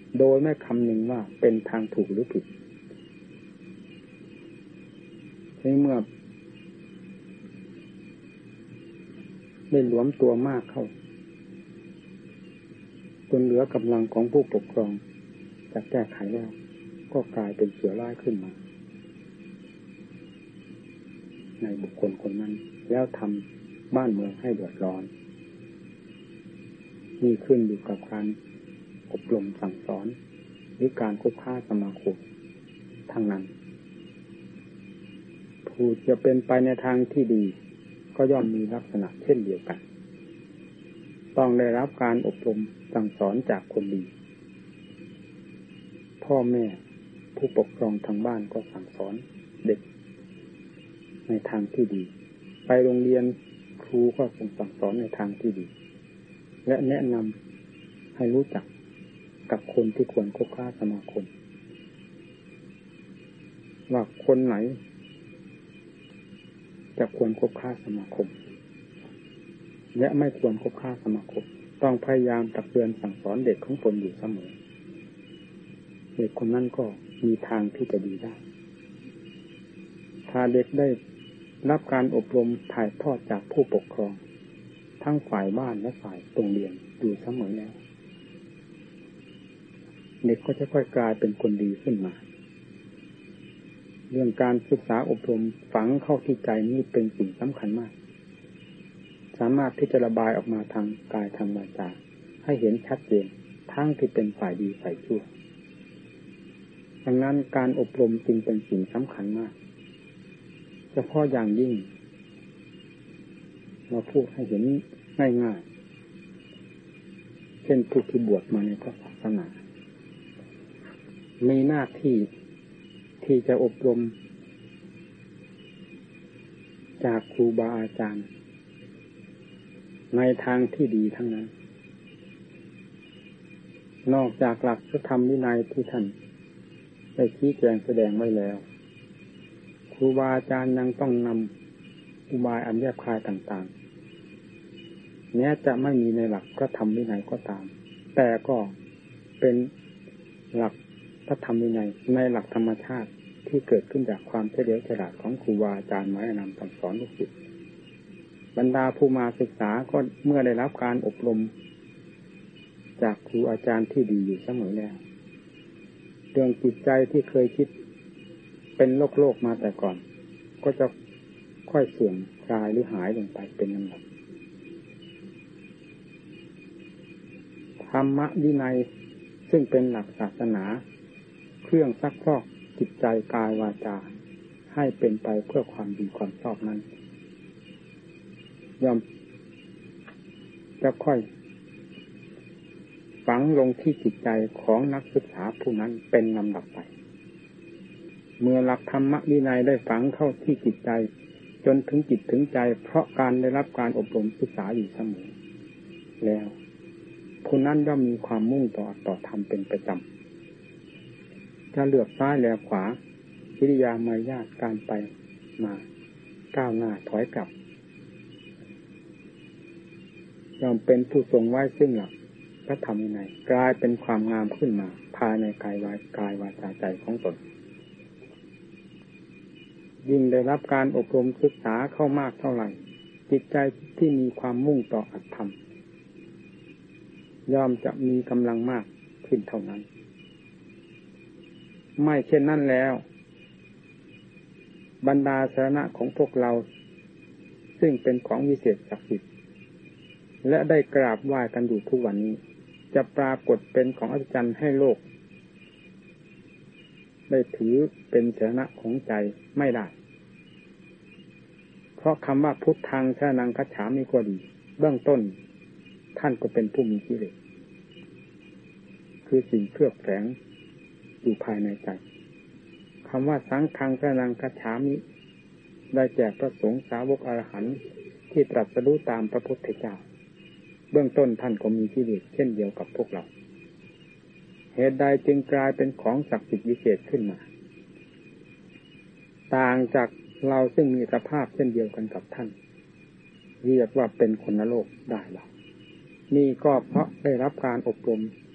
โดยไม่คำนึงว่าเป็นทางถูกหรือผิดในเมื่อได้หลวมตัวมากเข้าจนเหลือกำลังของผู้ปกครองจะแก้ไขแล้วก็กลายเป็นเสือร้ายขึ้นมาในบุคคลคนนั้นแล้วทำบ้านเมืองให้เดือดร้อนนี่ขึ้นอยู่กับการอบรมสั่งสอนหรือการคบค้าสมาคมทางนั้นผู้จะเป็นไปในทางที่ดีก็ย่อมมีลักษณะเช่นเดียวกันต้องได้รับการอบรมสั่งสอนจากคนดีพ่อแม่ผู้ปกครองทางบ้านก็สั่งสอนเด็กในทางที่ดีไปโรงเรียนครูก็ส่งสั่งสอนในทางที่ดีและแนะนำให้รู้จักกับคนที่ควรคบค้าสมาคมว่าคนไหนจะควรคบค้าสมาคมและไม่ควรคบค้าสมาคมต้องพยายามตักเตือนสั่งสอนเด็กของตนอยู่เสมอเด็กคนนั้นก็มีทางที่จะดีได้ถ้าเด็กได้รับการอบรมถ่ายทอดจากผู้ปกครองทั้งฝ่ายบ้านและฝ่ายโรงเรียนอยู่เสมอแล้วเด็กก็จะค่อยกลายเป็นคนดีขึ้นมาเรื่องการศึกษาอบรมฝังเข้าที่ใจนี่เป็นสิ่งสำคัญมากสามารถที่จะระบายออกมาทางกายทางวาจาให้เห็นชัดเจนทั้งที่เป็นฝ่ายดีฝ่ายชั่วดังนั้นการอบรมจึงเป็นสิ่งสำคัญมากเฉพาะอย่างยิ่งเราพูดให้เห็นง่ายๆเช่นผู้ที่บวชมาในพระศาสนามีหน้าที่ที่จะอบรมจากครูบาอาจารย์ในทางที่ดีทั้งนั้นนอกจากหลักพระธรรมวินัยที่ท่านได้ชี้แจงแสดงไว้แล้วครูบาอาจารย์ยังต้องนำอุบายอันแยบคายต่างๆแม้จะไม่มีในหลักพระธรรมวินัยก็ตามแต่ก็เป็นหลักพระธรรมวินัยในหลักธรรมชาติที่เกิดขึ้นจากความเฉลียวฉลาดของครูบาอาจารย์มาแนะนำสั่งสอนลูกศิษย์บรรดาผู้มาศึกษาก็เมื่อได้รับการอบรมจากครูอาจารย์ที่ดีอยู่เสมอแล้วเรื่องจิตใจที่เคยคิดเป็นโลกมาแต่ก่อนก็จะค่อยเสื่อมคลายหรือหายลงไปเป็นลำดับธรรมวินัยซึ่งเป็นหลักศาสนาเครื่องซักฟอกจิตใจกายวาจาให้เป็นไปเพื่อความดีความชอบนั้นย่อมจะค่อยฝังลงที่จิตใจของนักศึกษาผู้นั้นเป็นลำดับไปเมื่อหลักธรรมวินัยได้ฝังเข้าที่จิตใจจนถึงจิตถึงใจเพราะการได้รับการอบรมศึกษาอยู่เสมอแล้วผู้นั้นย่อมมีความมุ่งต่อธรรมเป็นประจำจะเลือกซ้ายแลขวากิริยามารยาทการไปมาก้าวหน้าถอยกลับย่อมเป็นผู้ทรงไว้ซึ่งหลักพระธรรมวินัยกลายเป็นความงามขึ้นมาภายในกายวาจาใจของตนยิ่งได้รับการอบรมศึกษาเข้ามากเท่าไหร่จิตใจที่มีความมุ่งต่ออัตธรรมย่อมจะมีกำลังมากขึ้นเท่านั้นไม่เช่นนั้นแล้วบรรดาสาระของพวกเราซึ่งเป็นของวิเศษศักดิ์สิทธิ์และได้กราบไหว้กันอยู่ทุกวันนี้จะปรากฏเป็นของอัศจรรย์ให้โลกได้ถือเป็นสาระของใจไม่ได้เพราะคำว่าพุทธังสรณังคัจฉามิก็ดีเบื้องต้นท่านก็เป็นผู้มีกิเลสคือสิ่งเคลือบแฝงอยู่ภายในใจคำว่าสังฆังสรณังคัจฉามิได้แก่พระสงฆ์สาวกอรหันต์ที่ตรัสรู้ตามพระพุทธเจ้าเบื้องต้นท่านก็มีกิเลสเช่นเดียวกับพวกเราเหตุใดจึงกลายเป็นของศักดิ์สิทธิ์วิเศษขึ้นมาต่างจากเราซึ่งมีสภาพเช่นเดียวกันกับท่านเรียกว่าเป็นคนนรกได้หรอนี่ก็เพราะได้รับการอบรม